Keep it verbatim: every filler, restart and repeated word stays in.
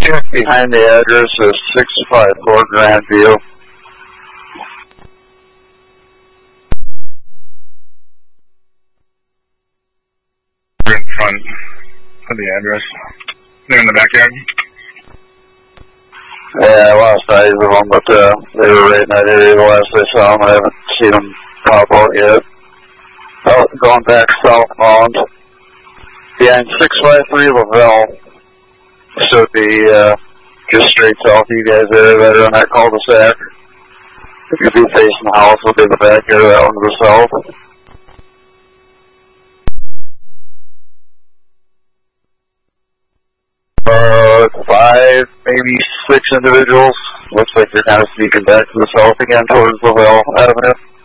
Check behind the address is six five four Grandview. In front of the address. They're in the backyard. Yeah, I lost eyes of them, but uh, they were right in that area the last I saw them. I haven't seen them pop out yet. Oh, going back southbound. Behind six five three Lavelle. Should be uh, just straight south of you guys there that are on that cul-de-sac. If you do facing the house, we'll be in the backyard of that one to the south. Uh, five, maybe six individuals. Looks like they're kind of sneaking back to the south again towards Lavelle Avenue.